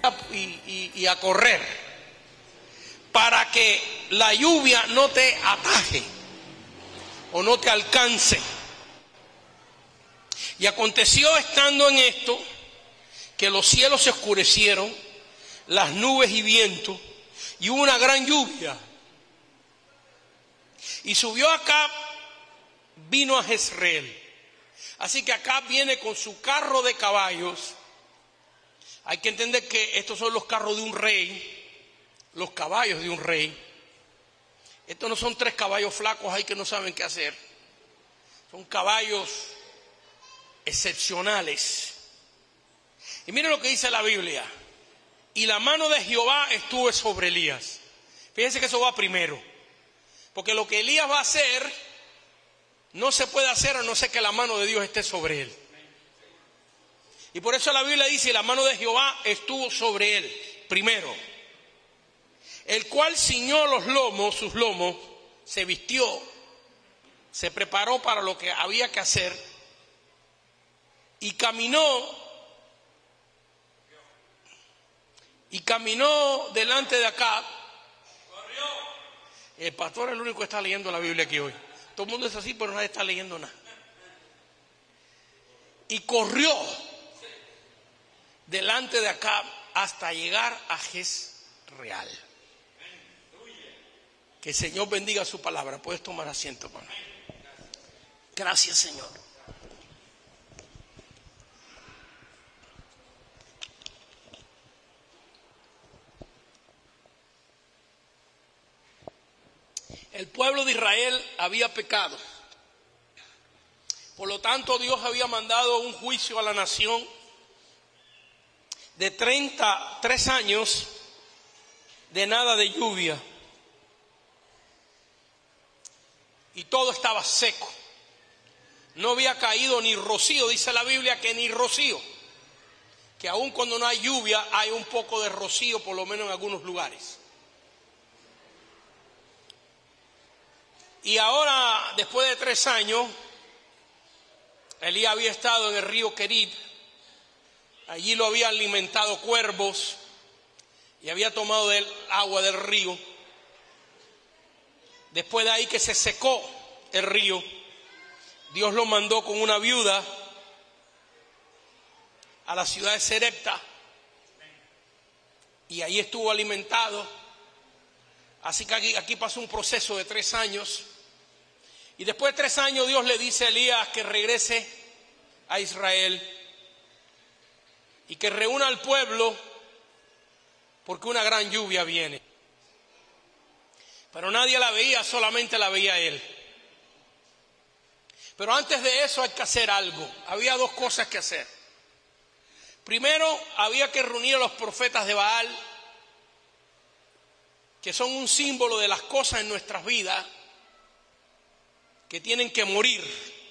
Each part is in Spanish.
y a correr para que la lluvia no te ataje o no te alcance. Y aconteció estando en esto que los cielos se oscurecieron, las nubes y viento, y hubo una gran lluvia. Y subió Acab, vino a Jezreel. Así que Acab viene con su carro de caballos. Hay que entender que estos son los carros de un rey, los caballos de un rey. Estos no son 3 caballos flacos ahí que no saben qué hacer. Son caballos excepcionales. Y miren lo que dice la Biblia. Y la mano de Jehová estuvo sobre Elías. Fíjense que eso va primero. Porque lo que Elías va a hacer no se puede hacer a no ser que la mano de Dios esté sobre él. Y por eso la Biblia dice, la mano de Jehová estuvo sobre él, primero. El cual ciñó los lomos, sus lomos, se vistió, se preparó para lo que había que hacer y caminó delante de Acab. El pastor es el único que está leyendo la Biblia aquí hoy. Todo el mundo es así, pero nadie está leyendo nada. Y corrió delante de Acab hasta llegar a Jezreel. Que el Señor bendiga su palabra. Puedes tomar asiento, hermano. Gracias, Señor. El pueblo de Israel había pecado. Por lo tanto, Dios había mandado un juicio a la nación de 33 años de nada de lluvia. Y todo estaba seco. No había caído ni rocío, dice la Biblia que ni rocío. Que aun cuando no hay lluvia, hay un poco de rocío, por lo menos en algunos lugares. Y ahora, después de 3 años, Elías había estado en el río Querib. Allí lo habían alimentado cuervos y había tomado del agua del río. Después de ahí que se secó el río, Dios lo mandó con una viuda a la ciudad de Serepta y ahí estuvo alimentado. Así que aquí pasó un proceso de 3 años. Y después de 3 años Dios le dice a Elías que regrese a Israel y que reúna al pueblo porque una gran lluvia viene. Pero nadie la veía, solamente la veía él. Pero antes de eso hay que hacer algo. Había 2 cosas que hacer. Primero, había que reunir a los profetas de Baal, que son un símbolo de las cosas en nuestras vidas que tienen que morir,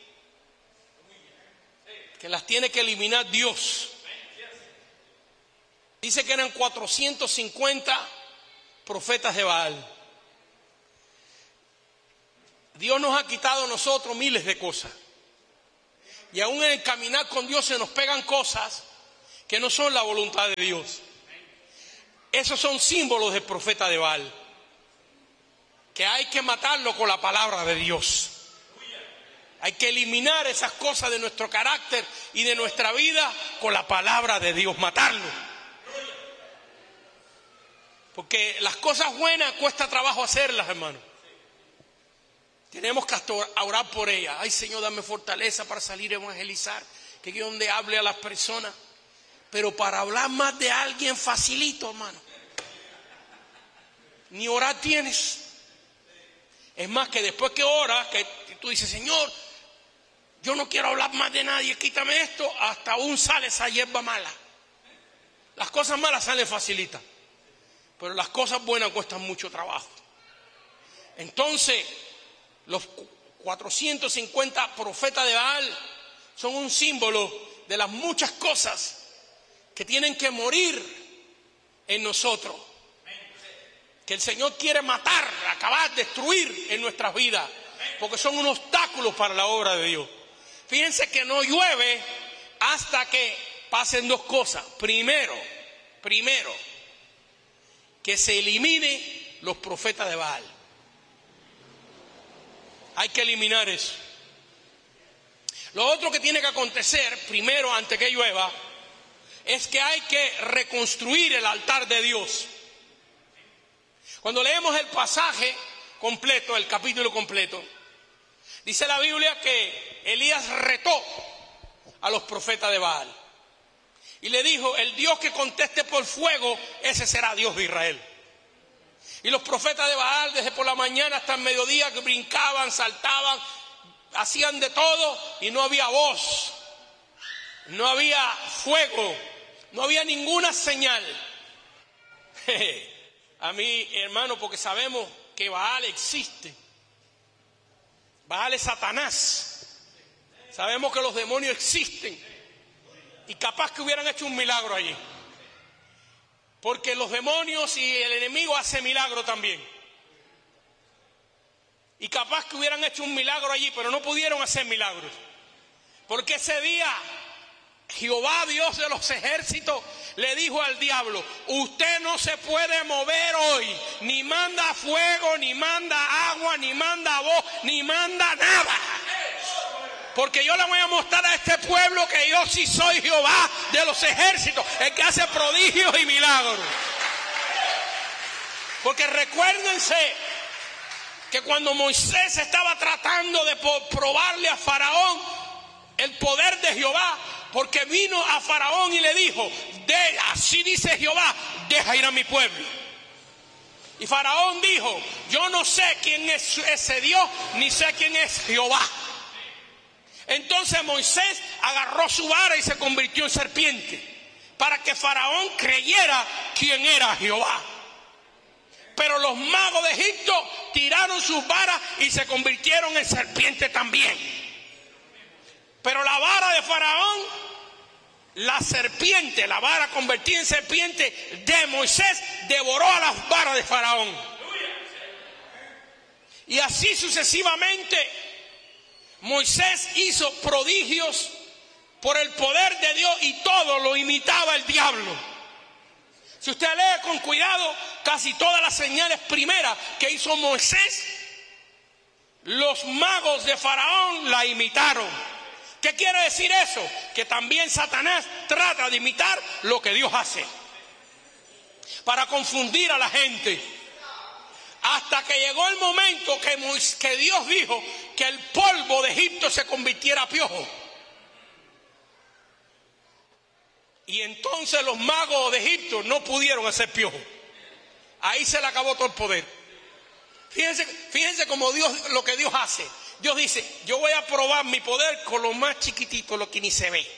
que las tiene que eliminar Dios. Dice que eran 450 profetas de Baal. Dios nos ha quitado a nosotros miles de cosas. Y aún en el caminar con Dios se nos pegan cosas que no son la voluntad de Dios. Esos son símbolos del profeta de Baal, que hay que matarlo con la palabra de Dios. Hay que eliminar esas cosas de nuestro carácter y de nuestra vida con la palabra de Dios, matarlo. Porque las cosas buenas cuesta trabajo hacerlas, hermano. Tenemos que orar por ellas. Ay, Señor, dame fortaleza para salir a evangelizar, que yo donde hable a las personas. Pero para hablar más de alguien facilito, hermano. Ni orar tienes. Es más, que después que oras, que tú dices, Señor, yo no quiero hablar más de nadie, quítame esto, hasta aún sale esa hierba mala. Las cosas malas salen facilitas, pero las cosas buenas cuestan mucho trabajo. Entonces, los 450 profetas de Baal son un símbolo de las muchas cosas que tienen que morir en nosotros, que el Señor quiere matar, acabar, destruir en nuestras vidas, porque son un obstáculo para la obra de Dios. Fíjense que no llueve hasta que pasen 2 cosas. Primero, primero, que se elimine los profetas de Baal. Hay que eliminar eso. Lo otro que tiene que acontecer, primero, antes que llueva, es que hay que reconstruir el altar de Dios. Cuando leemos el pasaje completo, el capítulo completo, dice la Biblia que Elías retó a los profetas de Baal y le dijo: el Dios que conteste por fuego, ese será Dios de Israel. Y los profetas de Baal, desde por la mañana hasta el mediodía, que brincaban, saltaban, hacían de todo y no había voz, no había fuego, no había ninguna señal. A mí, hermano, porque sabemos que Baal existe. Baal es Satanás. Sabemos que los demonios existen. Y capaz que hubieran hecho un milagro allí. Porque los demonios y el enemigo hacen milagro también. Y capaz que hubieran hecho un milagro allí, pero no pudieron hacer milagros. Porque ese día Jehová, Dios de los ejércitos, le dijo al diablo: usted no se puede mover hoy, ni manda fuego, ni manda agua, ni manda voz, ni manda nada. Porque yo le voy a mostrar a este pueblo que yo sí soy Jehová de los ejércitos, el que hace prodigios y milagros. Porque recuérdense que cuando Moisés estaba tratando de probarle a Faraón el poder de Jehová, porque vino a Faraón y le dijo: así dice Jehová, deja ir a mi pueblo. Y Faraón dijo: yo no sé quién es ese Dios, ni sé quién es Jehová. Entonces Moisés agarró su vara y se convirtió en serpiente, para que Faraón creyera quién era Jehová. Pero los magos de Egipto tiraron sus varas y se convirtieron en serpiente también. Pero la vara de Faraón, la serpiente, la vara convertida en serpiente de Moisés, devoró a las varas de Faraón. Y así sucesivamente Moisés hizo prodigios por el poder de Dios y todo lo imitaba el diablo. Si usted lee con cuidado, casi todas las señales primeras que hizo Moisés, los magos de Faraón la imitaron. ¿Qué quiere decir eso? Que también Satanás trata de imitar lo que Dios hace, para confundir a la gente. Hasta que llegó el momento que Dios dijo que el polvo de Egipto se convirtiera a piojo. Y entonces los magos de Egipto no pudieron hacer piojo. Ahí se le acabó todo el poder. Fíjense cómo Dios, lo que Dios hace. Dios dice: yo voy a probar mi poder con lo más chiquitito, lo que ni se ve.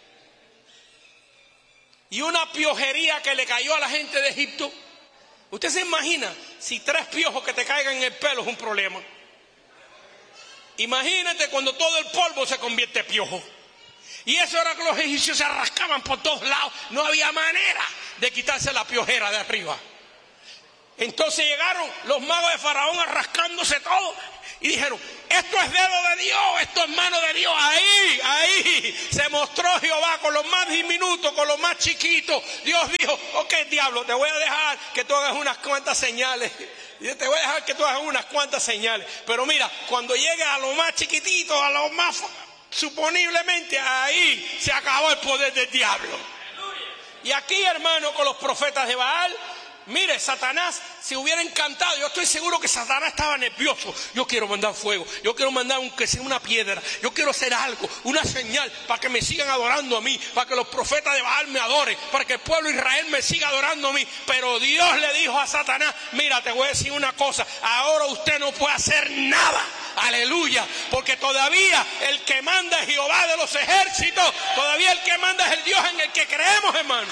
Y una piojería que le cayó a la gente de Egipto. Usted se imagina, si 3 piojos que te caigan en el pelo es un problema. Imagínate cuando todo el polvo se convierte en piojo. Y eso era que los egipcios se rascaban por todos lados. No había manera de quitarse la piojera de arriba. Entonces llegaron los magos de Faraón rascándose todo y dijeron: esto es dedo de Dios, esto es mano de Dios. Ahí se mostró Jehová con los más diminutos, con los más chiquitos. Dios dijo: ok, diablo, te voy a dejar que tú hagas unas cuantas señales. Te voy a dejar que tú hagas unas cuantas señales. Pero mira, cuando llegue a lo más chiquitito, a lo más suponiblemente, ahí se acabó el poder del diablo. Y aquí, hermano, con los profetas de Baal, mire, Satanás se hubiera encantado. Yo estoy seguro que Satanás estaba nervioso. Yo quiero mandar fuego, yo quiero mandar aunque sea una piedra, yo quiero hacer algo, una señal para que me sigan adorando a mí, para que los profetas de Baal me adoren, para que el pueblo de Israel me siga adorando a mí. Pero Dios le dijo a Satanás: mira, te voy a decir una cosa, ahora usted no puede hacer nada. Aleluya, porque todavía el que manda es Jehová de los ejércitos, todavía el que manda es el Dios en el que creemos, hermano.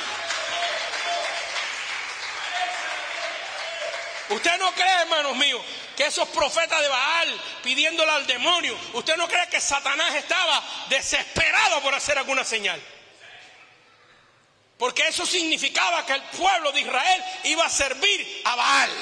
Usted no cree, hermanos míos, que esos profetas de Baal pidiéndole al demonio, usted no cree que Satanás estaba desesperado por hacer alguna señal. Porque eso significaba que el pueblo de Israel iba a servir a Baal.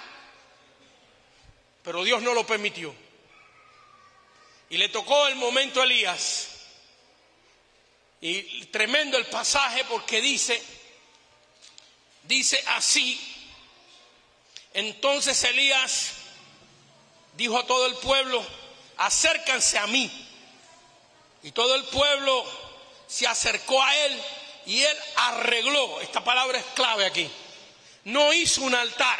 Pero Dios no lo permitió. Y le tocó el momento a Elías. Y tremendo el pasaje, porque dice Dice así: entonces Elías dijo a todo el pueblo: acércanse a mí. Y todo el pueblo se acercó a él y él arregló. Esta palabra es clave aquí. No hizo un altar,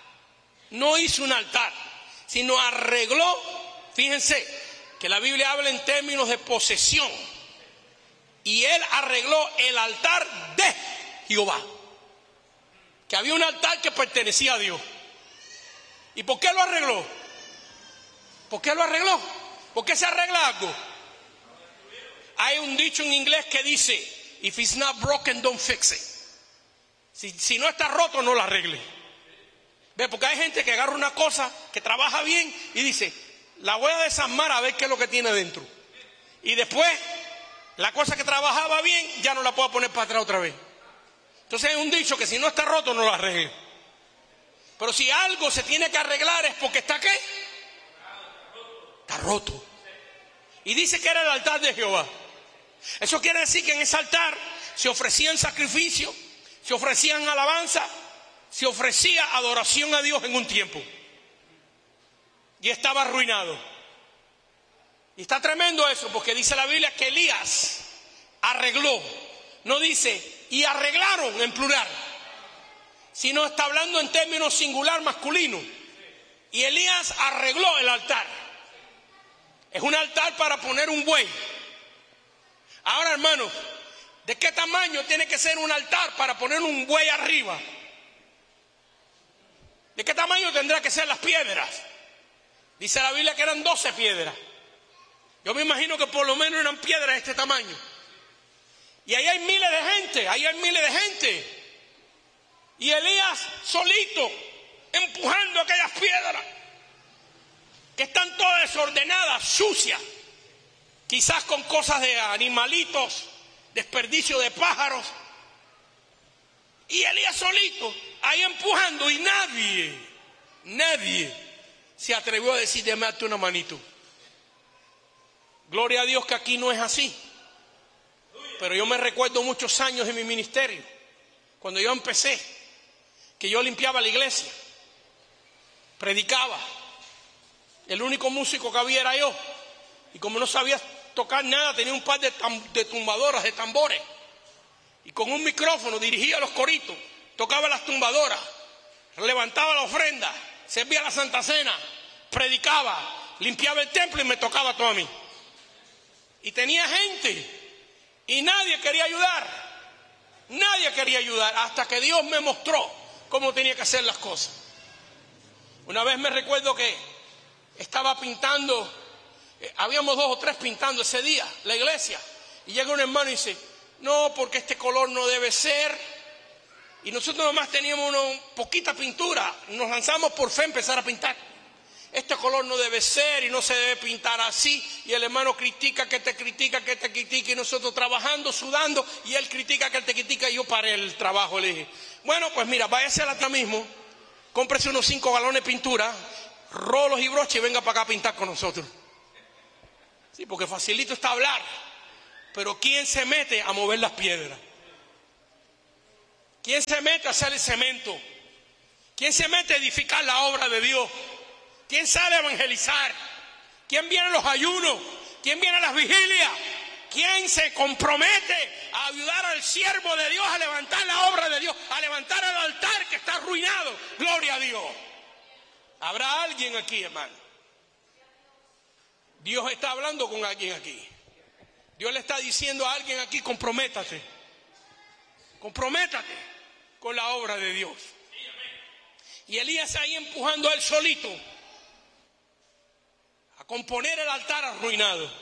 sino arregló. Fíjense que la Biblia habla en términos de posesión. Y él arregló el altar de Jehová. Que había un altar que pertenecía a Dios. ¿Y por qué lo arregló? ¿Por qué lo arregló? ¿Por qué se arregla algo? Hay un dicho en inglés que dice: if it's not broken, don't fix it. Si no está roto, no lo arregle. ¿Ve? Porque hay gente que agarra una cosa que trabaja bien y dice: la voy a desarmar a ver qué es lo que tiene dentro. Y después, la cosa que trabajaba bien, ya no la puedo poner para atrás otra vez. Entonces hay un dicho que si no está roto, no lo arregle. Pero si algo se tiene que arreglar es porque está ¿qué? Está roto. Y dice que era el altar de Jehová. Eso quiere decir que en ese altar se ofrecían sacrificios, se ofrecían alabanza, se ofrecía adoración a Dios en un tiempo. Y estaba arruinado. Y está tremendo eso, porque dice la Biblia que Elías arregló. No dice y arreglaron en plural, sino está hablando en términos singular masculino. Y Elías arregló el altar. Es un altar para poner un buey. Ahora, hermanos, ¿de qué tamaño tiene que ser un altar para poner un buey arriba? ¿De qué tamaño tendrá que ser las piedras? Dice la Biblia que eran 12 piedras. Yo me imagino que por lo menos eran piedras de este tamaño. Y ahí hay miles de gente. Y Elías solito, empujando aquellas piedras, que están todas desordenadas, sucias, quizás con cosas de animalitos, desperdicio de pájaros. Y Elías solito, ahí empujando, y nadie se atrevió a decir: déjame darte una manito. Gloria a Dios que aquí no es así. Pero yo me recuerdo muchos años en mi ministerio, cuando yo empecé, que yo limpiaba la iglesia, predicaba. El único músico que había era yo. Y como no sabía tocar nada, tenía un par de tumbadoras, de tambores. Y con un micrófono dirigía los coritos, tocaba las tumbadoras, levantaba la ofrenda, servía la Santa Cena, predicaba, limpiaba el templo y me tocaba todo a mí. Y tenía gente y nadie quería ayudar hasta que Dios me mostró cómo tenía que hacer las cosas. Una vez me recuerdo que estaba pintando, habíamos 2 o 3 pintando ese día la iglesia, y llega un hermano y dice: no, porque este color no debe ser. Y nosotros nomás teníamos una poquita pintura, nos lanzamos por fe a empezar a pintar. Este color no debe ser y no se debe pintar así. Y el hermano critica, que te critica, y nosotros trabajando, sudando, y él critica, que te critica. Y yo paré el trabajo, le dije: bueno, pues mira, váyase ahora mismo, cómprese unos 5 galones de pintura, rolos y broches, y venga para acá a pintar con nosotros. Sí, porque facilito está hablar, pero ¿quién se mete a mover las piedras? ¿Quién se mete a hacer el cemento? ¿Quién se mete a edificar la obra de Dios? ¿Quién sale a evangelizar? ¿Quién viene a los ayunos? ¿Quién viene a las vigilias? ¿Quién se compromete a ayudar al siervo de Dios a levantar la obra de Dios, a levantar el altar que está arruinado? Gloria a Dios. ¿Habrá alguien aquí, hermano? Dios está hablando con alguien aquí. Dios le está diciendo a alguien aquí: comprométate con la obra de Dios. Y Elías ahí empujando a él solito a componer el altar arruinado.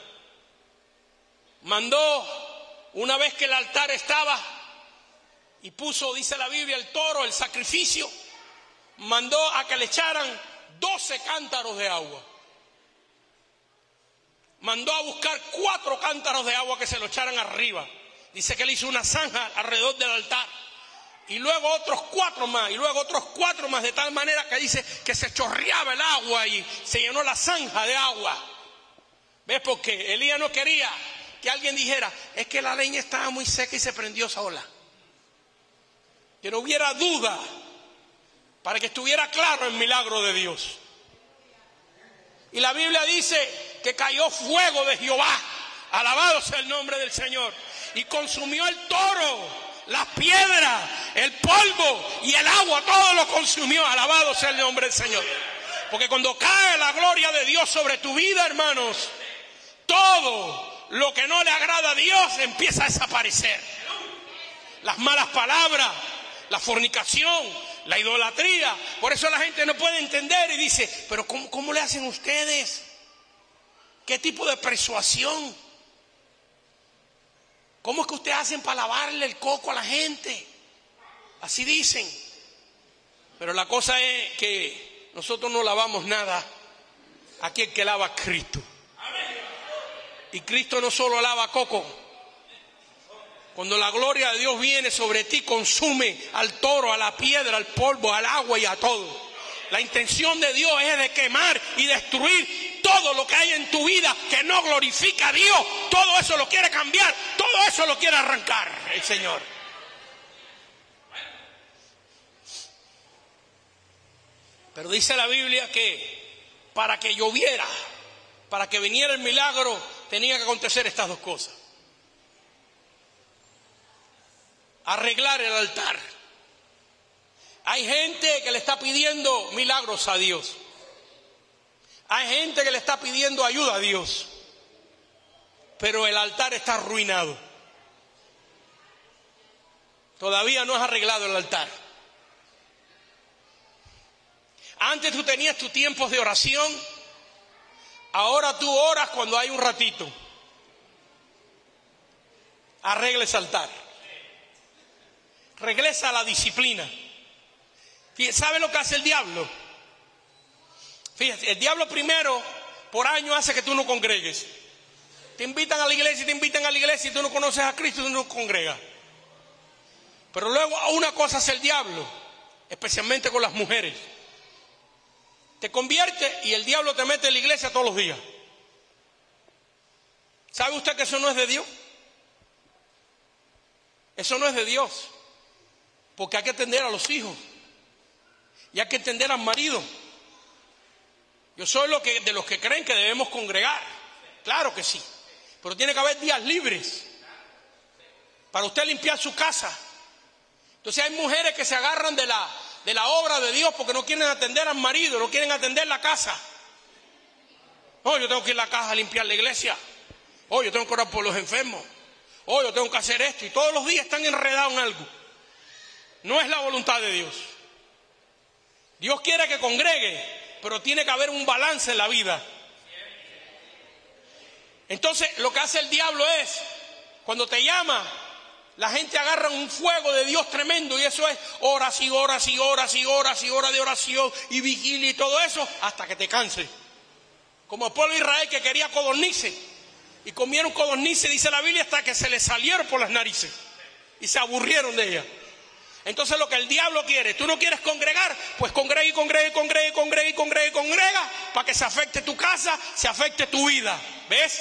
Mandó, una vez que el altar estaba, y puso, dice la Biblia, el toro, el sacrificio, mandó a que le echaran 12 cántaros de agua. Mandó a buscar 4 cántaros de agua que se lo echaran arriba. Dice que él hizo una zanja alrededor del altar. Y luego otros 4 más, y luego otros 4 más, de tal manera que dice que se chorreaba el agua y se llenó la zanja de agua. ¿Ves? Porque Elías no quería que alguien dijera: es que la leña estaba muy seca y se prendió sola. que no hubiera duda, para que estuviera claro el milagro de Dios. Y la Biblia dice que cayó fuego de Jehová, alabado sea el nombre del Señor, y consumió el toro, las piedras, el polvo y el agua, todo lo consumió, alabado sea el nombre del Señor. Porque cuando cae la gloria de Dios sobre tu vida, hermanos, todo lo que no le agrada a Dios empieza a desaparecer. Las malas palabras, la fornicación, la idolatría. Por eso la gente no puede entender y dice, pero ¿cómo le hacen ustedes? ¿Qué tipo de persuasión? ¿Cómo es que ustedes hacen para lavarle el coco a la gente? Así dicen. Pero la cosa es que nosotros no lavamos nada. Aquí el que lava es Cristo. Y Cristo no solo lava coco. Cuando la gloria de Dios viene sobre ti, consume al toro, a la piedra, al polvo, al agua y a todo. La intención de Dios es de quemar y destruir todo lo que hay en tu vida que no glorifica a Dios. Todo eso lo quiere cambiar, todo eso lo quiere arrancar el Señor. Pero dice la Biblia que para que lloviera, para que viniera el milagro, tenía que acontecer estas dos cosas. Arreglar el altar. Hay gente que le está pidiendo milagros a Dios. Hay gente que le está pidiendo ayuda a Dios. Pero el altar está arruinado. Todavía no has arreglado el altar. Antes tú tenías tus tiempos de oración. Ahora tú oras cuando hay un ratito. Arregla ese altar. Regresa a la disciplina. ¿Sabe lo que hace el diablo? Fíjate, el diablo primero por año hace que tú no congregues. Te invitan a la iglesia y te invitan a la iglesia y tú no conoces a Cristo y tú no congregas. Pero luego una cosa hace el diablo, especialmente con las mujeres. Te convierte y el diablo te mete en la iglesia todos los días. ¿Sabe usted que eso no es de Dios? Eso no es de Dios. Porque hay que atender a los hijos. Y hay que entender al marido. Yo soy de los que creen que debemos congregar. Claro que sí. Pero tiene que haber días libres para usted limpiar su casa. Entonces hay mujeres que se agarran de la obra de Dios porque no quieren atender al marido, no quieren atender la casa. Oh, yo tengo que ir a la casa a limpiar la iglesia. Oh, yo tengo que orar por los enfermos. Oh, yo tengo que hacer esto. Y todos los días están enredados en algo. No es la voluntad de Dios. Dios quiere que congregue, pero tiene que haber un balance en la vida. Entonces lo que hace el diablo es, cuando te llama, la gente agarra un fuego de Dios tremendo y eso es horas y horas y horas y horas y horas de oración y vigilia y todo eso hasta que te canse. Como el pueblo de Israel que quería codornices y comieron codornices, dice la Biblia, hasta que se les salieron por las narices y se aburrieron de ellas. Entonces lo que el diablo quiere, tú no quieres congregar, pues congrega para que se afecte tu casa, se afecte tu vida, ¿ves?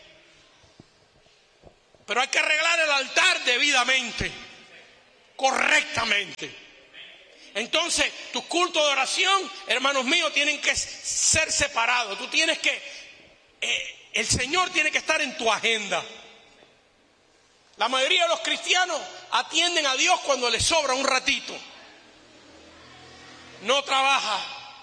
Pero hay que arreglar el altar debidamente, correctamente. Entonces tus cultos de oración, hermanos míos, tienen que ser separados. Tú tienes que, el Señor tiene que estar en tu agenda. La mayoría de los cristianos atienden a Dios cuando les sobra un ratito. No trabaja.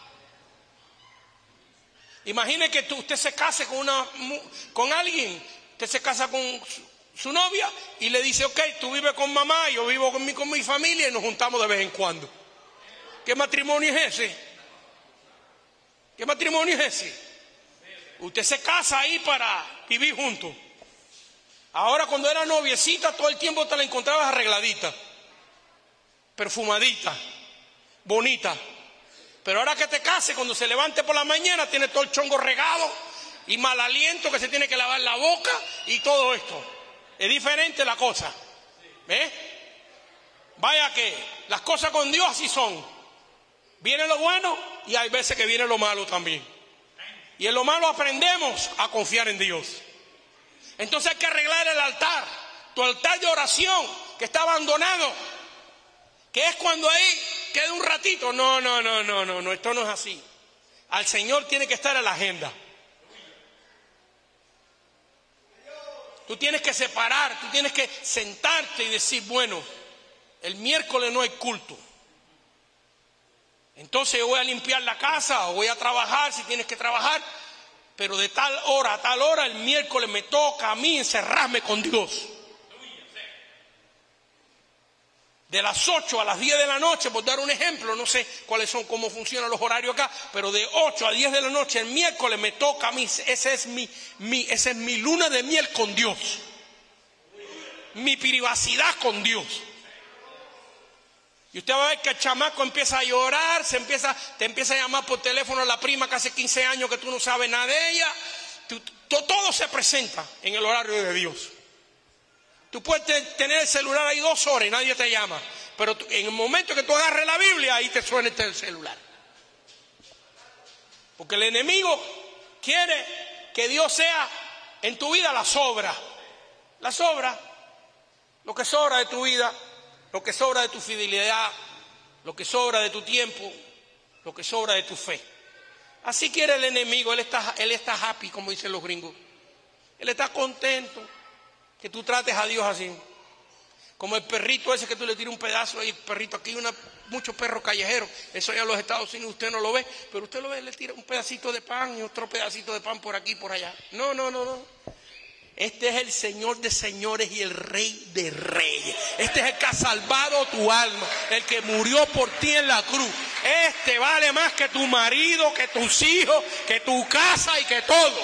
Imagine que usted se case con alguien, usted se casa con su novia y le dice, ok, tú vives con mamá, yo vivo con mi familia y nos juntamos de vez en cuando. ¿Qué matrimonio es ese? ¿Qué matrimonio es ese? Usted se casa ahí para vivir juntos. Ahora cuando era noviecita todo el tiempo te la encontrabas arregladita, perfumadita, bonita. Pero ahora que te cases, cuando se levante por la mañana tiene todo el chongo regado y mal aliento que se tiene que lavar la boca y todo esto. Es diferente la cosa. ¿Ves? Vaya que las cosas con Dios así son. Viene lo bueno y hay veces que viene lo malo también. Y en lo malo aprendemos a confiar en Dios. Entonces hay que arreglar el altar, tu altar de oración que está abandonado, Que es cuando ahí queda un ratito. No, esto no es así. Al Señor tiene que estar en la agenda. Tú tienes que separar, tú tienes que sentarte y decir, bueno, el miércoles no hay culto. Entonces yo voy a limpiar la casa o voy a trabajar si tienes que trabajar, pero de tal hora a tal hora el miércoles me toca a mí encerrarme con Dios. De las 8 a las 10 de la noche, por dar un ejemplo, no sé cuáles son, cómo funcionan los horarios acá, pero de 8 a 10 de la noche el miércoles me toca a mí, esa es mi luna de miel con Dios, mi privacidad con Dios. Y usted va a ver que el chamaco empieza a llorar, te empieza a llamar por teléfono la prima que hace 15 años que tú no sabes nada de ella. Todo se presenta en el horario de Dios. Tú puedes tener el celular ahí 2 horas y nadie te llama, pero en el momento que tú agarres la Biblia, ahí te suena el celular. Porque el enemigo quiere que Dios sea en tu vida la sobra. La sobra, lo que sobra de tu vida, lo que sobra de tu fidelidad, lo que sobra de tu tiempo, lo que sobra de tu fe. Así quiere el enemigo, él está happy, como dicen los gringos. Él está contento que tú trates a Dios así. Como el perrito ese que tú le tiras un pedazo ahí, perrito, aquí hay muchos perros callejeros, eso allá en los Estados Unidos usted no lo ve, pero usted lo ve, le tira un pedacito de pan y otro pedacito de pan por aquí y por allá. No. Este es el Señor de señores y el Rey de reyes. Este es el que ha salvado tu alma, el que murió por ti en la cruz. Este vale más que tu marido, que tus hijos, que tu casa y que todo.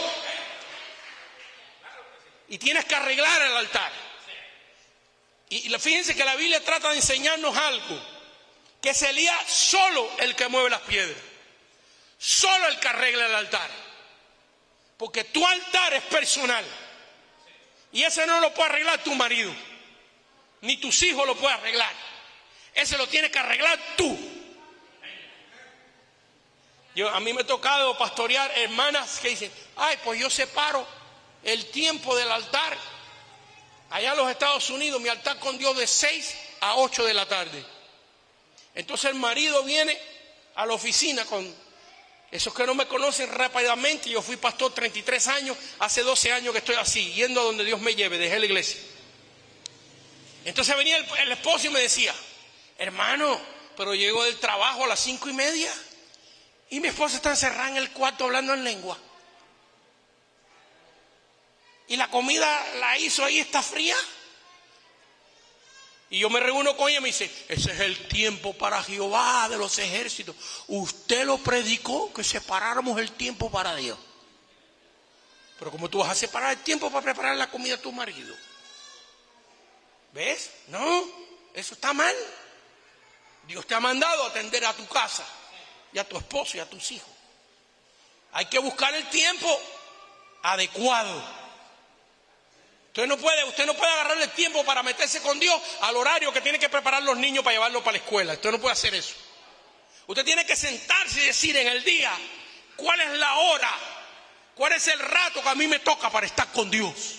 Y tienes que arreglar el altar. Y fíjense que la Biblia trata de enseñarnos algo, que sería solo el que mueve las piedras, solo el que arregla el altar, porque tu altar es personal y ese no lo puede arreglar tu marido, ni tus hijos lo pueden arreglar, ese lo tienes que arreglar tú. A mí me ha tocado pastorear hermanas que dicen, ay, pues yo separo el tiempo del altar. Allá en los Estados Unidos, mi altar con Dios de 6 a 8 de la tarde. Entonces el marido viene a la oficina con esos que no me conocen rápidamente. Yo fui pastor 33 años, hace 12 años que estoy así, yendo a donde Dios me lleve, dejé la iglesia. Entonces venía el esposo y me decía, hermano, pero llego del trabajo a las 5:30 y mi esposa está encerrada en el cuarto hablando en lengua. Y la comida la hizo ahí, está fría. Y yo me reúno con ella y me dice, ese es el tiempo para Jehová de los ejércitos. Usted lo predicó, que separáramos el tiempo para Dios. Pero ¿cómo tú vas a separar el tiempo para preparar la comida a tu marido? ¿Ves? No, eso está mal. Dios te ha mandado a atender a tu casa y a tu esposo y a tus hijos. Hay que buscar el tiempo adecuado. Usted no puede agarrar el tiempo para meterse con Dios al horario que tiene que preparar los niños para llevarlos para la escuela. Usted no puede hacer eso. Usted tiene que sentarse y decir en el día, ¿cuál es la hora? ¿Cuál es el rato que a mí me toca para estar con Dios?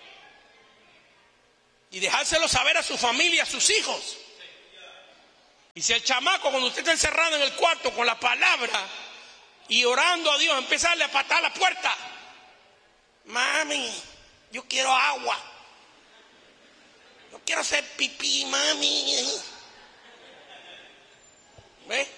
Y dejárselo saber a su familia, a sus hijos. Y si el chamaco, cuando usted está encerrado en el cuarto con la palabra y orando a Dios, empieza a darle a patar la puerta. Mami, yo quiero agua. Yo quiero hacer pipí, mami. ¿Ves?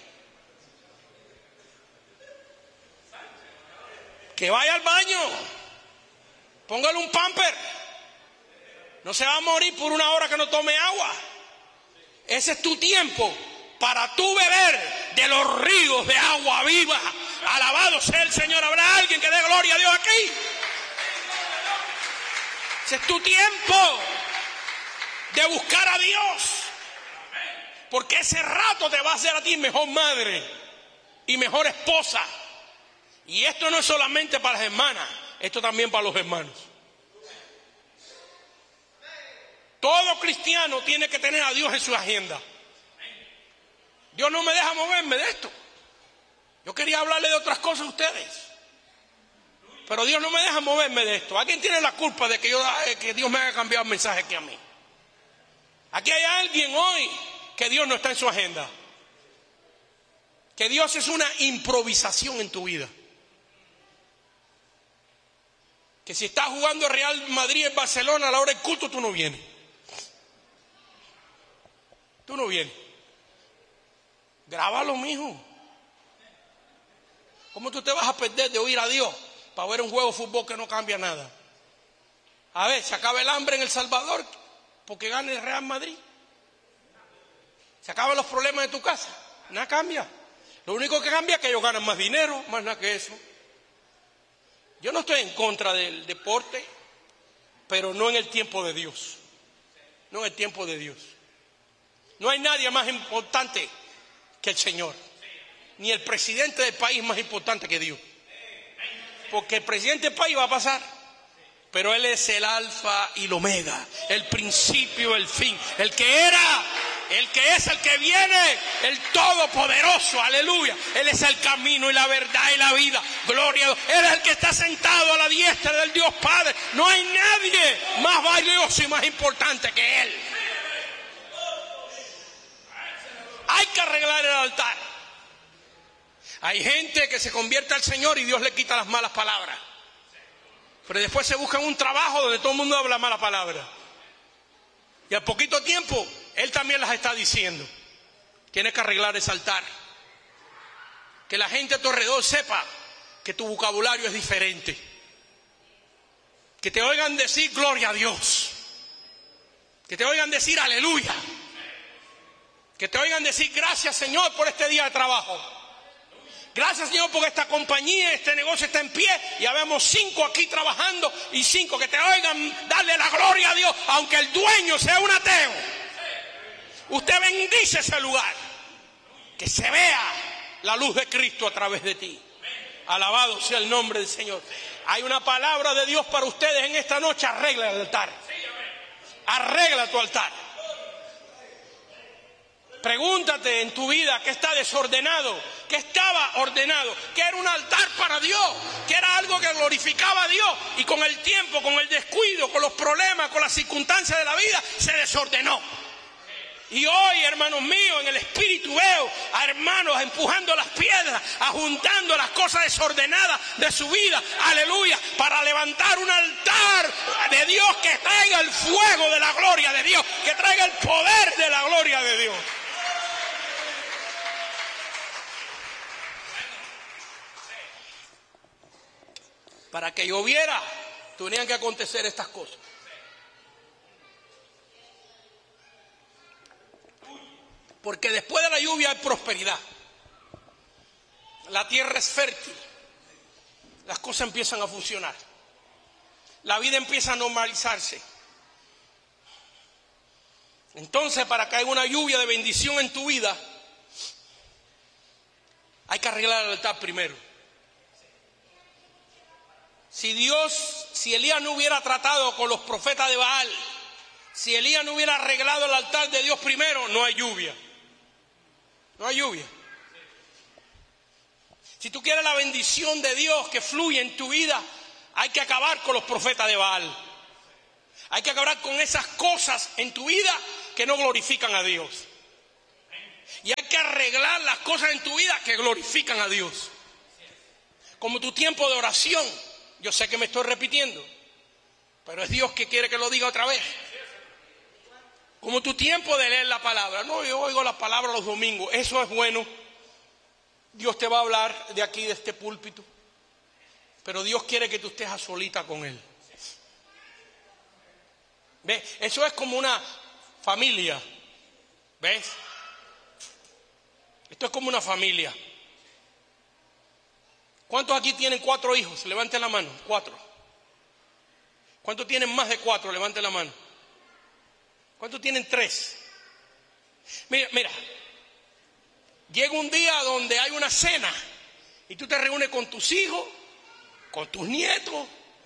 Que vaya al baño. Póngale un pamper. No se va a morir por una hora que no tome agua. Ese es tu tiempo para tú beber de los ríos de agua viva. Alabado sea el Señor. ¿Habrá alguien que dé gloria a Dios aquí? Ese es tu tiempo de buscar a Dios, porque ese rato te va a hacer a ti mejor madre y mejor esposa. Y esto no es solamente para las hermanas, esto también para los hermanos. Todo cristiano tiene que tener a Dios en su agenda. Dios no me deja moverme de esto. Yo quería hablarle de otras cosas a ustedes, pero Dios no me deja moverme de esto. ¿Alguien tiene la culpa de que Dios me haya cambiado el mensaje aquí a mí? Aquí hay alguien hoy que Dios no está en su agenda. Que Dios es una improvisación en tu vida. Que si estás jugando Real Madrid en Barcelona a la hora del culto, tú no vienes. Tú no vienes. Grábalo, mijo. ¿Cómo tú te vas a perder de oír a Dios para ver un juego de fútbol que no cambia nada? A ver, se acaba el hambre en El Salvador porque gane el Real Madrid. Se acaban los problemas de tu casa. Nada cambia. Lo único que cambia es que ellos ganan más dinero, más nada que eso. Yo no estoy en contra del deporte, pero no en el tiempo de Dios. No en el tiempo de Dios. No hay nadie más importante que el Señor. Ni el presidente del país más importante que Dios. Porque el presidente del país va a pasar, pero Él es el alfa y el omega, el principio, el fin, el que era, el que es, el que viene, el todopoderoso, aleluya. Él es el camino y la verdad y la vida, gloria a Dios. Él es el que está sentado a la diestra del Dios Padre. No hay nadie más valioso y más importante que Él. Hay que arreglar el altar. Hay gente que se convierte al Señor y Dios le quita las malas palabras. Pero después se buscan un trabajo donde todo el mundo habla mala palabra. Y al poquito tiempo, Él también las está diciendo. Tienes que arreglar ese altar. Que la gente a tu alrededor sepa que tu vocabulario es diferente. Que te oigan decir gloria a Dios. Que te oigan decir aleluya. Que te oigan decir gracias, Señor, por este día de trabajo. Gracias, Señor, porque esta compañía, este negocio está en pie. Y habemos 5 aquí trabajando y 5 que te oigan darle la gloria a Dios, aunque el dueño sea un ateo. Usted bendice ese lugar. Que se vea la luz de Cristo a través de ti. Alabado sea el nombre del Señor. Hay una palabra de Dios para ustedes en esta noche. Arregla el altar. Arregla tu altar. Pregúntate en tu vida qué está desordenado, qué estaba ordenado, qué era un altar para Dios, qué era algo que glorificaba a Dios, y con el tiempo, con el descuido, con los problemas, con las circunstancias de la vida, se desordenó. Y hoy, hermanos míos, en el espíritu veo a hermanos empujando las piedras, ajuntando las cosas desordenadas de su vida, aleluya, para levantar un altar de Dios que traiga el fuego de la gloria de Dios, que traiga el poder de la gloria de Dios. Para que lloviera, tenían que acontecer estas cosas. Porque después de la lluvia hay prosperidad. La tierra es fértil. Las cosas empiezan a funcionar. La vida empieza a normalizarse. Entonces, para que haya una lluvia de bendición en tu vida, hay que arreglar el altar primero. Si Elías no hubiera tratado con los profetas de Baal, si Elías no hubiera arreglado el altar de Dios primero, no hay lluvia. No hay lluvia. Si tú quieres la bendición de Dios que fluye en tu vida, hay que acabar con los profetas de Baal. Hay que acabar con esas cosas en tu vida que no glorifican a Dios. Y hay que arreglar las cosas en tu vida que glorifican a Dios. Como tu tiempo de oración. Yo sé que me estoy repitiendo, pero es Dios que quiere que lo diga otra vez. Como tu tiempo de leer la palabra. No, yo oigo la palabra los domingos. Eso es bueno. Dios te va a hablar de aquí, de este púlpito. Pero Dios quiere que tú estés a solita con Él. ¿Ves? Eso es como una familia. ¿Ves? Esto es como una familia. ¿Cuántos aquí tienen 4 hijos? Levanten la mano. 4. ¿Cuántos tienen más de 4? Levanten la mano. ¿Cuántos tienen 3? Mira. Llega un día donde hay una cena y tú te reúnes con tus hijos, con tus nietos,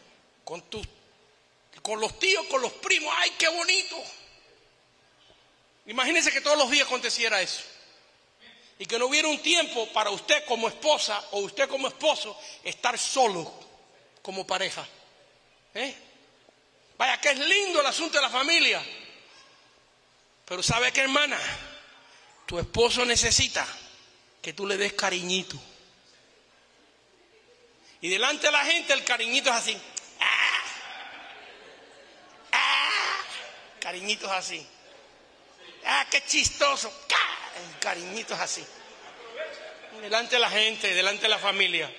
con los tíos, con los primos. ¡Ay, qué bonito! Imagínense que todos los días aconteciera eso. Y que no hubiera un tiempo para usted como esposa o usted como esposo estar solo como pareja. Vaya, que es lindo el asunto de la familia. Pero ¿sabe qué, hermana? Tu esposo necesita que tú le des cariñito. Y delante de la gente el cariñito es así. Cariñito es así. Qué chistoso. El cariñito es así. Delante de la gente, delante de la familia.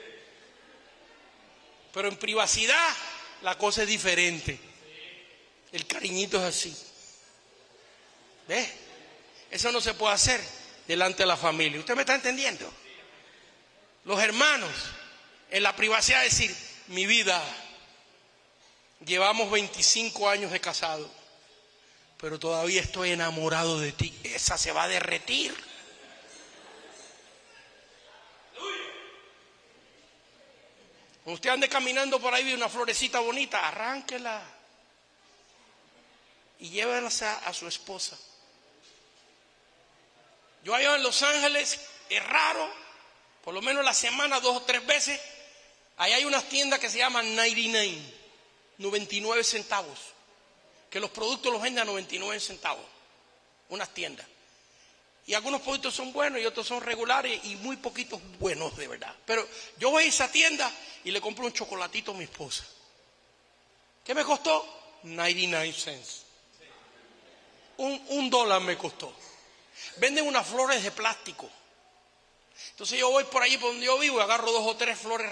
Pero en privacidad la cosa es diferente. El cariñito es así. ¿Ves? Eso no se puede hacer delante de la familia. ¿Usted me está entendiendo? Los hermanos, en la privacidad, decir, mi vida, llevamos 25 años de casado, pero todavía estoy enamorado de ti. Esa se va a derretir. Cuando usted ande caminando por ahí y ve una florecita bonita, arránquela y llévela a su esposa. Yo allá en Los Ángeles, es raro, por lo menos la semana 2 o 3 veces, ahí hay unas tiendas que se llaman 99 centavos, que los productos los venden a 99 centavos, unas tiendas. Y algunos productos son buenos y otros son regulares y muy poquitos buenos de verdad. Pero yo voy a esa tienda y le compro un chocolatito a mi esposa. ¿Qué me costó? 99 cents. $1 me costó. Venden unas flores de plástico. Entonces yo voy por allí por donde yo vivo y agarro 2 o 3 flores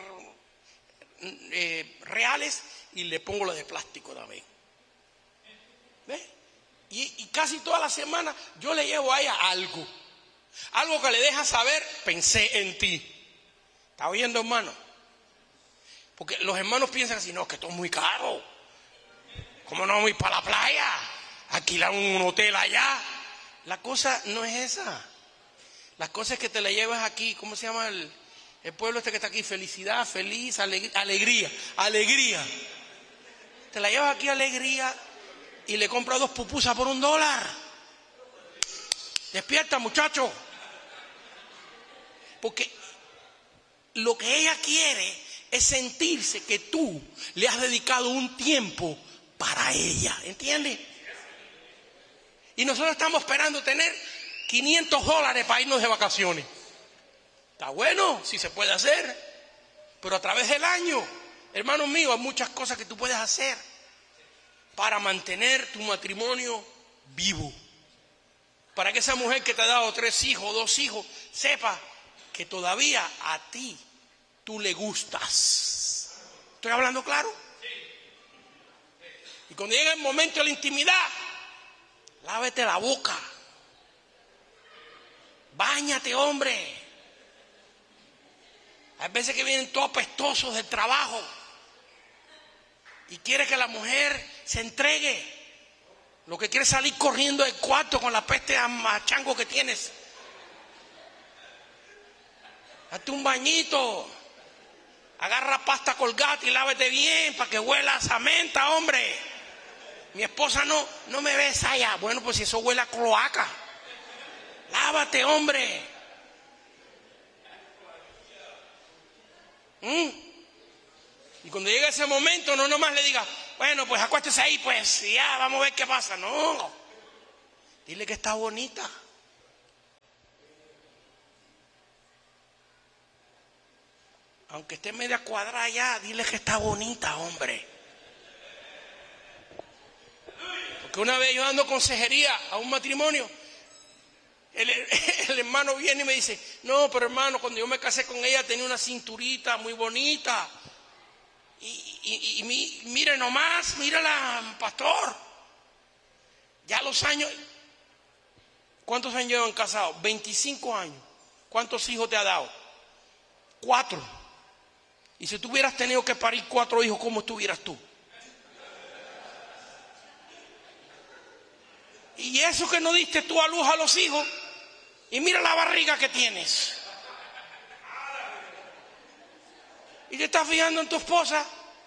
reales y le pongo la de plástico también. ¿Ves? Y casi toda la semana yo le llevo a ella algo que le deja saber, pensé en ti. ¿Está oyendo, hermano? Porque los hermanos piensan así, no, que esto es muy caro. ¿Cómo no voy para la playa? Alquilar un hotel allá. La cosa no es esa. La cosa es que te la llevas aquí, ¿cómo se llama el pueblo este que está aquí? Felicidad, feliz, alegría. Te la llevas aquí, alegría, y le compras 2 pupusas por $1. Despierta, muchacho. Porque lo que ella quiere es sentirse que tú le has dedicado un tiempo para ella, ¿entiendes? Y nosotros estamos esperando tener $500 para irnos de vacaciones. Está bueno, si se puede hacer, pero a través del año, hermano mío, hay muchas cosas que tú puedes hacer para mantener tu matrimonio vivo. Para que esa mujer que te ha dado 3 hijos, 2 hijos, sepa que todavía a ti tú le gustas. ¿Estoy hablando claro? Y cuando llega el momento de la intimidad, lávete la boca. Báñate, hombre. Hay veces que vienen todos apestosos del trabajo y quiere que la mujer se entregue. Lo que quiere es salir corriendo del cuarto con la peste a chango que tienes. Date un bañito. Agarra pasta Colgate y lávete bien para que huela a menta, hombre. Mi esposa no me besa allá. Bueno, pues si eso huele a cloaca. Lávate, hombre. Y cuando llega ese momento, no nomás le diga, bueno, pues acuéstese ahí, pues, y ya, vamos a ver qué pasa. No. Dile que está bonita. Aunque esté media cuadrada ya, dile que está bonita, hombre. Porque una vez yo dando consejería a un matrimonio, el hermano viene y me dice, no, pero hermano, cuando yo me casé con ella tenía una cinturita muy bonita. Y mire nomás, mírala, pastor. Ya los años, ¿cuántos años llevan casados? 25 años. ¿Cuántos hijos te ha dado? 4. Y si tú hubieras tenido que parir 4 hijos, ¿cómo estuvieras tú? Y eso que no diste tú a luz a los hijos, y mira la barriga que tienes. Y te estás fijando en tu esposa,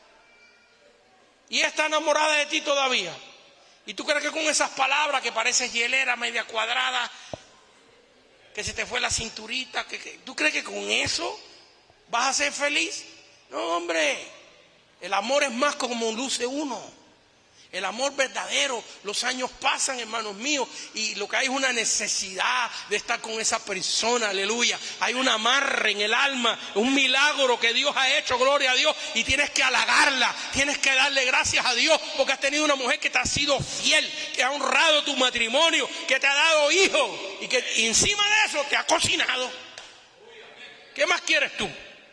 y ella está enamorada de ti todavía. Y tú crees que con esas palabras que pareces hielera, media cuadrada, que se te fue la cinturita, ¿tú crees que con eso vas a ser feliz? No, hombre, el amor es más como luce uno. El amor verdadero, los años pasan, hermanos míos, y lo que hay es una necesidad de estar con esa persona, aleluya. Hay un amarre en el alma, un milagro que Dios ha hecho, gloria a Dios, y tienes que halagarla, tienes que darle gracias a Dios, porque has tenido una mujer que te ha sido fiel, que ha honrado tu matrimonio, que te ha dado hijos, y que encima de eso te ha cocinado. ¿Qué más quieres tú?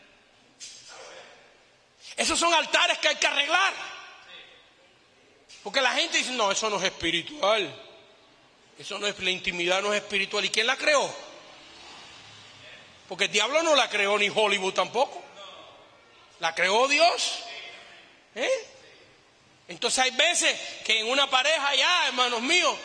Esos son altares que hay que arreglar. Porque la gente dice, no, eso no es espiritual. Eso no es, la intimidad no es espiritual. ¿Y quién la creó? Porque el diablo no la creó, ni Hollywood tampoco. La creó Dios. Entonces hay veces que en una pareja ya, hermanos míos,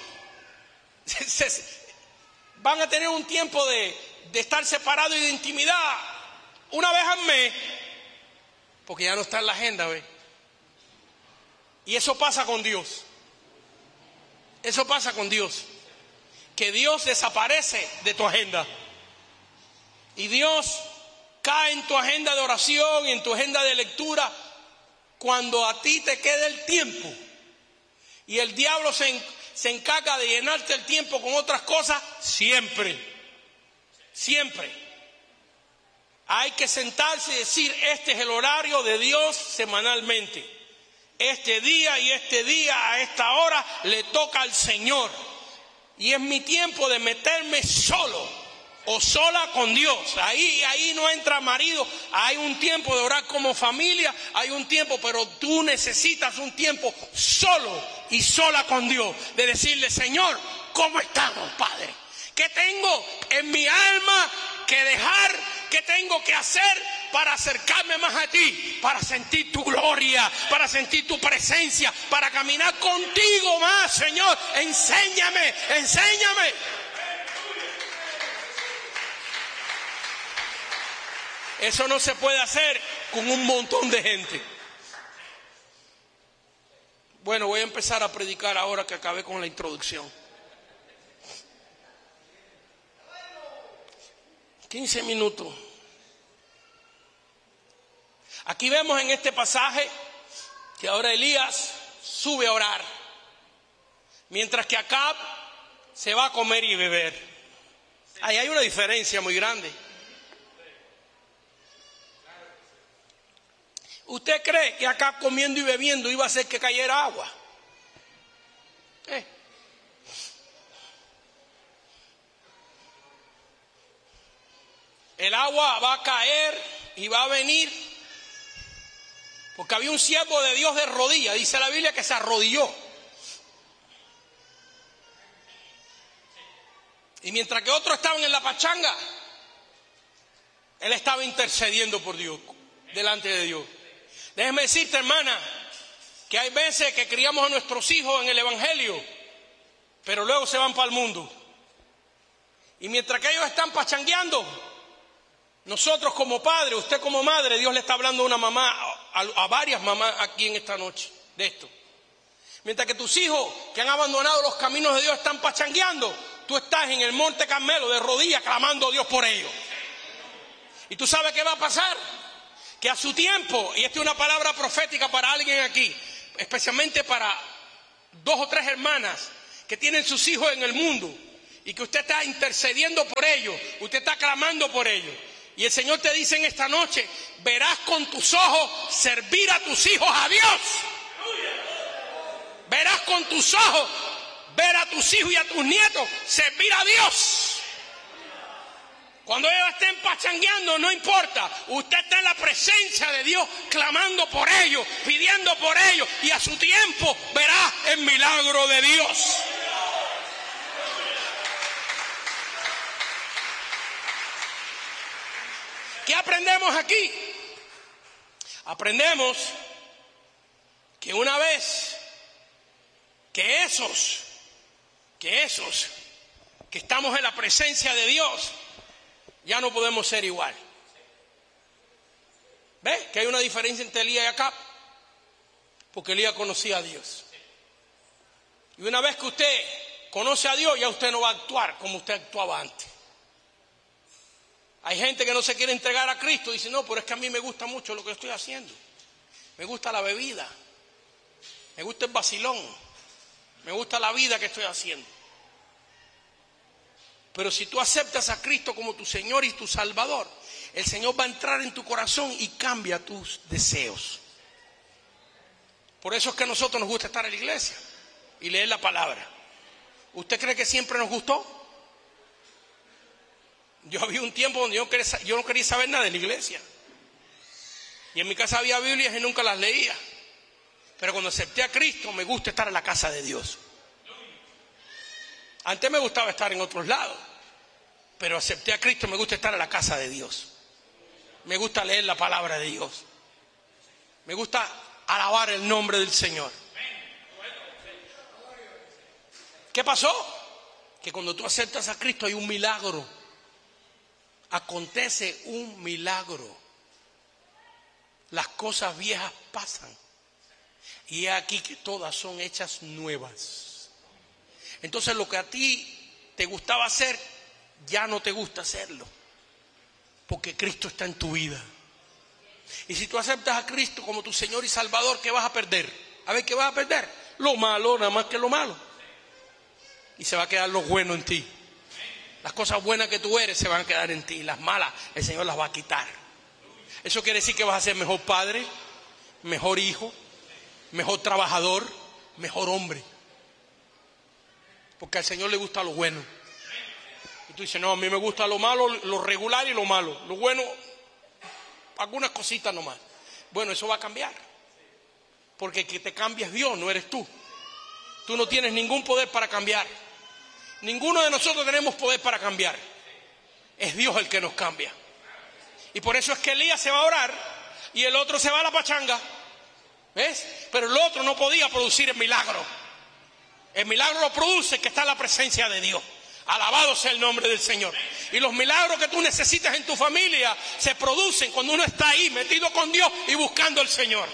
van a tener un tiempo de estar separados y de intimidad una vez al mes, porque ya no está en la agenda, ¿ves? Y eso pasa con Dios. Eso pasa con Dios. Que Dios desaparece de tu agenda. Y Dios cae en tu agenda de oración y en tu agenda de lectura cuando a ti te queda el tiempo. Y el diablo se encarga de llenarte el tiempo con otras cosas siempre. Siempre. Hay que sentarse y decir, este es el horario de Dios semanalmente. Este día y este día a esta hora le toca al Señor. Y es mi tiempo de meterme solo o sola con Dios. Ahí no entra marido. Hay un tiempo de orar como familia, hay un tiempo, pero tú necesitas un tiempo solo y sola con Dios. De decirle, Señor, ¿cómo estamos, Padre? ¿Qué tengo en mi alma que dejar? ¿Qué tengo que hacer para acercarme más a ti? Para sentir tu gloria, para sentir tu presencia, para caminar contigo más, Señor. Enséñame, enséñame. Eso no se puede hacer con un montón de gente. Bueno, voy a empezar a predicar ahora que acabé con la introducción. 15 minutos. Aquí vemos en este pasaje que ahora Elías sube a orar, mientras que Acab se va a comer y beber. Ahí hay una diferencia muy grande. ¿Usted cree que Acab comiendo y bebiendo iba a hacer que cayera agua? El agua va a caer y va a venir, porque había un siervo de Dios de rodillas, dice la Biblia que se arrodilló. Y mientras que otros estaban en la pachanga, él estaba intercediendo por Dios, delante de Dios. Déjeme decirte, hermana, que hay veces que criamos a nuestros hijos en el Evangelio, pero luego se van para el mundo. Y mientras que ellos están pachangueando, nosotros como padres, usted como madre, Dios le está hablando a una mamá, a varias mamás aquí en esta noche, de esto. Mientras que tus hijos que han abandonado los caminos de Dios están pachangueando, tú estás en el Monte Carmelo de rodillas clamando a Dios por ellos. ¿Y tú sabes qué va a pasar? Que a su tiempo, y esta es una palabra profética para alguien aquí, especialmente para 2 o 3 hermanas que tienen sus hijos en el mundo y que usted está intercediendo por ellos, usted está clamando por ellos. Y el Señor te dice en esta noche, verás con tus ojos servir a tus hijos a Dios. Verás con tus ojos ver a tus hijos y a tus nietos servir a Dios. Cuando ellos estén pachangueando, no importa. Usted está en la presencia de Dios, clamando por ellos, pidiendo por ellos. Y a su tiempo verá el milagro de Dios. ¿Qué aprendemos aquí? Aprendemos que una vez que esos que estamos en la presencia de Dios, ya no podemos ser igual. ¿Ves? Que hay una diferencia entre Elías y Acab. Porque Elías conocía a Dios. Y una vez que usted conoce a Dios, ya usted no va a actuar como usted actuaba antes. Hay gente que no se quiere entregar a Cristo y dice, no, pero es que a mí me gusta mucho lo que estoy haciendo. Me gusta la bebida. Me gusta el vacilón. Me gusta la vida que estoy haciendo. Pero si tú aceptas a Cristo como tu Señor y tu Salvador, el Señor va a entrar en tu corazón y cambia tus deseos. Por eso es que a nosotros nos gusta estar en la iglesia y leer la palabra. ¿Usted cree que siempre nos gustó? Yo había un tiempo donde yo no quería saber nada de la iglesia. Y en mi casa había Biblias y nunca las leía. Pero cuando acepté a Cristo, me gusta estar en la casa de Dios. Antes me gustaba estar en otros lados, pero acepté a Cristo, me gusta estar en la casa de Dios. Me gusta leer la palabra de Dios. Me gusta alabar el nombre del Señor. ¿Qué pasó? Que cuando tú aceptas a Cristo hay un milagro. Acontece un milagro. Las cosas viejas pasan. Y es aquí que todas son hechas nuevas. Entonces lo que a ti te gustaba hacer, ya no te gusta hacerlo. Porque Cristo está en tu vida. Y si tú aceptas a Cristo como tu Señor y Salvador, ¿qué vas a perder? A ver, ¿qué vas a perder? Lo malo, nada más que lo malo. Y se va a quedar lo bueno en ti. Las cosas buenas que tú eres se van a quedar en ti. Las malas, el Señor las va a quitar. Eso quiere decir que vas a ser mejor padre, mejor hijo, mejor trabajador, mejor hombre. Porque al Señor le gusta lo bueno. Y tú dices, no, a mí me gusta lo malo, lo regular y lo malo. Lo bueno, algunas cositas nomás. Bueno, eso va a cambiar. Porque el que te cambia es Dios, no eres tú. Tú no tienes ningún poder para cambiar. Ninguno de nosotros tenemos poder para cambiar. Es Dios el que nos cambia. Y por eso es que Elías se va a orar y el otro se va a la pachanga. ¿Ves? Pero el otro no podía producir el milagro. El milagro lo produce el que está en la presencia de Dios. Alabado sea el nombre del Señor. Y los milagros que tú necesitas en tu familia se producen cuando uno está ahí metido con Dios y buscando al Señor.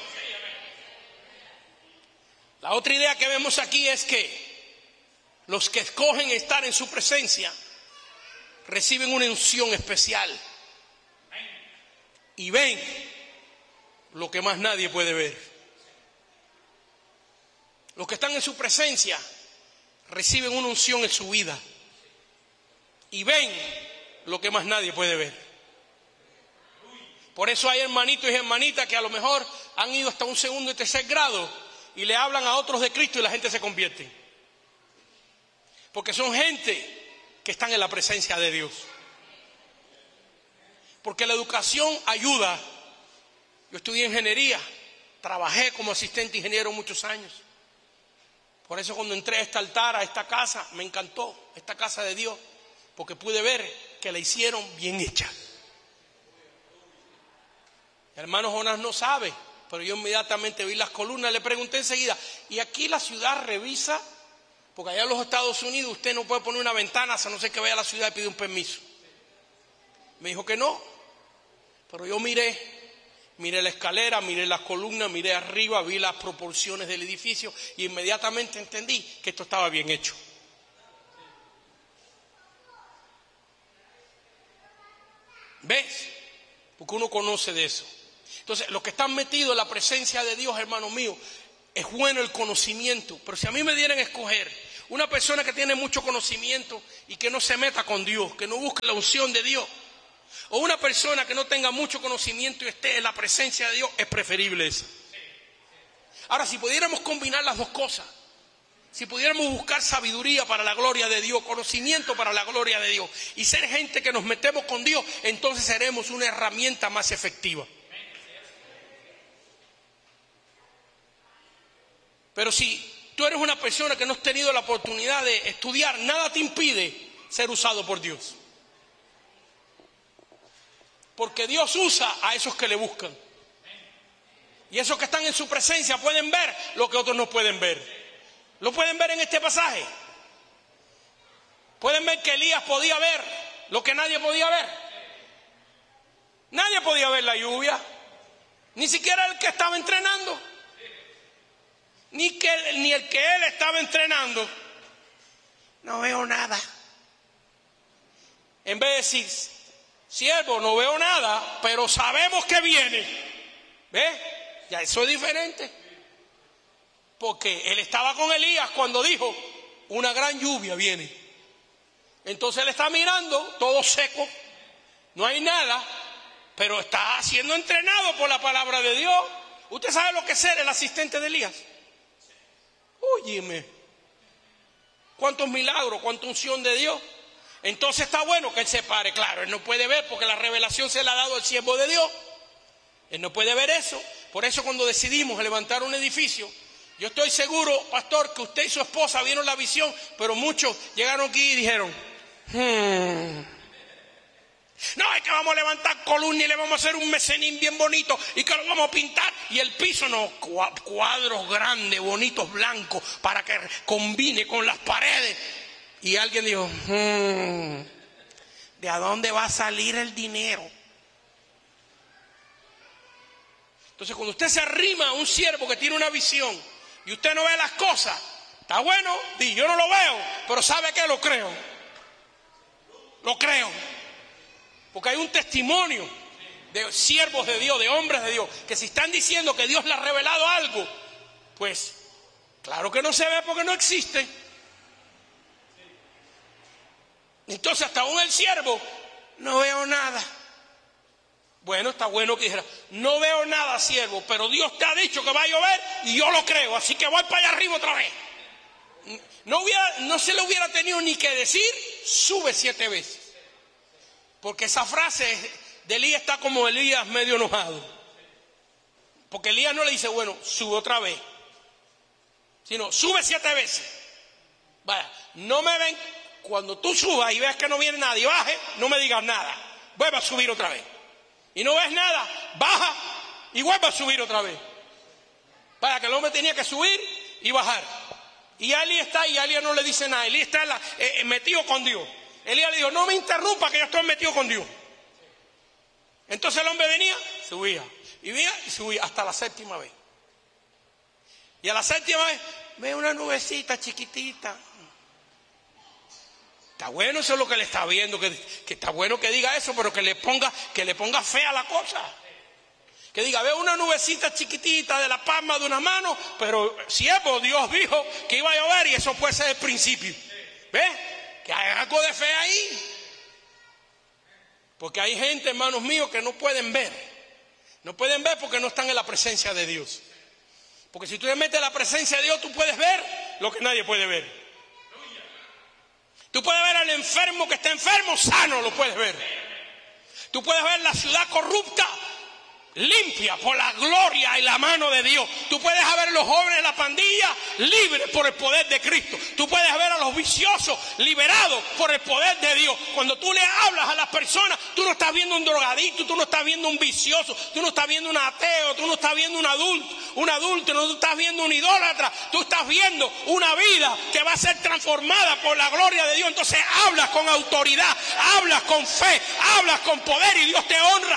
La otra idea que vemos aquí es que los que escogen estar en su presencia reciben una unción especial y ven lo que más nadie puede ver. Los que están en su presencia reciben una unción en su vida y ven lo que más nadie puede ver. Por eso hay hermanitos y hermanitas que a lo mejor han ido hasta un segundo y tercer grado y le hablan a otros de Cristo y la gente se convierte. Porque son gente que están en la presencia de Dios. Porque la educación ayuda. Yo estudié ingeniería, trabajé como asistente ingeniero muchos años. Por eso cuando entré a este altar, a esta casa, me encantó, esta casa de Dios, porque pude ver que la hicieron bien hecha. El hermano Jonás no sabe, pero yo inmediatamente vi las columnas, le pregunté enseguida, ¿y aquí la ciudad revisa? Porque allá en los Estados Unidos usted no puede poner una ventana, a no ser que vaya a la ciudad y pida un permiso. Me dijo que no, pero yo miré la escalera, miré las columnas, miré arriba, vi las proporciones del edificio y inmediatamente entendí que esto estaba bien hecho. ¿Ves? Porque uno conoce de eso. Entonces, los que están metidos en la presencia de Dios, hermano mío, es bueno el conocimiento, pero si a mí me dieran a escoger una persona que tiene mucho conocimiento y que no se meta con Dios, que no busque la unción de Dios, o una persona que no tenga mucho conocimiento y esté en la presencia de Dios, es preferible esa. Ahora, si pudiéramos combinar las dos cosas, si pudiéramos buscar sabiduría para la gloria de Dios, conocimiento para la gloria de Dios, y ser gente que nos metemos con Dios, entonces seremos una herramienta más efectiva. Pero si tú eres una persona que no has tenido la oportunidad de estudiar, nada te impide ser usado por Dios. Porque Dios usa a esos que le buscan. Y esos que están en su presencia pueden ver lo que otros no pueden ver. ¿Lo pueden ver en este pasaje? Pueden ver que Elías podía ver lo que nadie podía ver. Nadie podía ver la lluvia. Ni siquiera el que estaba entrenando. Ni el que él estaba entrenando. No veo nada. En vez de decir, siervo, no veo nada, pero sabemos que viene. ¿Ves? Ya eso es diferente. Porque él estaba con Elías cuando dijo, una gran lluvia viene. Entonces él está mirando, todo seco, no hay nada, pero está siendo entrenado por la palabra de Dios. ¿Usted sabe lo que es ser el asistente de Elías? Óyeme, cuántos milagros, cuánta unción de Dios. Entonces está bueno que él se pare. Claro, él no puede ver porque la revelación se la ha dado al siervo de Dios. Él no puede ver eso. Por eso cuando decidimos levantar un edificio, yo estoy seguro, pastor, que usted y su esposa vieron la visión, pero muchos llegaron aquí y dijeron, no, es que vamos a levantar columna y le vamos a hacer un mezanín bien bonito y que lo vamos a pintar. Y el piso, no, cuadros grandes, bonitos, blancos, para que combine con las paredes. Y alguien dijo, ¿de a dónde va a salir el dinero? Entonces cuando usted se arrima a un siervo que tiene una visión y usted no ve las cosas, está bueno, di, yo no lo veo, pero ¿sabe qué? Lo creo. Lo creo. Porque hay un testimonio de siervos de Dios, de hombres de Dios, que si están diciendo que Dios le ha revelado algo, pues claro que no se ve porque no existe. Entonces hasta aún el siervo, no veo nada. Bueno, está bueno que dijera, no veo nada, siervo, pero Dios te ha dicho que va a llover y yo lo creo, así que voy para allá arriba otra vez. No se le hubiera tenido ni que decir, sube 7 veces. Porque esa frase de Elías está como Elías medio enojado. Porque Elías no le dice, bueno, sube otra vez, sino sube 7 veces. Vaya, no me ven, cuando tú subas y veas que no viene nadie, baje, no me digas nada, vuelva a subir otra vez. Y no ves nada, baja y vuelve a subir otra vez. Para que el hombre tenía que subir y bajar. Y Elías está ahí, Elías no le dice nada. Elías está metido con Dios. Elías le dijo, no me interrumpa que yo estoy metido con Dios. Entonces el hombre venía, subía. Y venía y subía hasta la 7ª vez. Y a la 7ª vez, ve una nubecita chiquitita. Está bueno, eso es lo que le está viendo, que está bueno que diga eso, pero que le ponga fe a la cosa. Que diga, veo una nubecita chiquitita de la palma de una mano, pero siervo, Dios dijo que iba a llover y eso puede ser el principio. ¿Ves? Que hay algo de fe ahí. Porque hay gente, hermanos míos, que no pueden ver. No pueden ver porque no están en la presencia de Dios. Porque si tú te metes en la presencia de Dios, tú puedes ver lo que nadie puede ver. Tú puedes ver al enfermo que está enfermo, sano, lo puedes ver. Tú puedes ver la ciudad corrupta, limpia por la gloria y la mano de Dios. Tú puedes ver a los jóvenes de la pandilla libres por el poder de Cristo. Tú puedes ver a los viciosos liberados por el poder de Dios. Cuando tú le hablas a las personas, tú no estás viendo un drogadicto, tú no estás viendo un vicioso, tú no estás viendo un ateo, tú no estás viendo un adulto, no estás viendo un idólatra, tú estás viendo una vida que va a ser transformada por la gloria de Dios. Entonces hablas con autoridad, hablas con fe, hablas con poder y Dios te honra.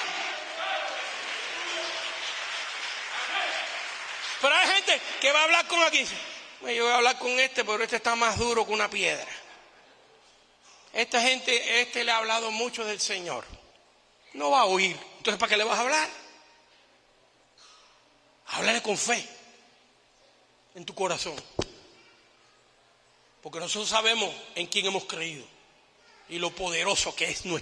Pero hay gente que va a hablar con aquí. Yo voy a hablar con este, pero este está más duro que una piedra. Esta gente, le ha hablado mucho del Señor. No va a oír. Entonces, ¿para qué le vas a hablar? Háblale con fe en tu corazón. Porque nosotros sabemos en quién hemos creído y lo poderoso que es nuestro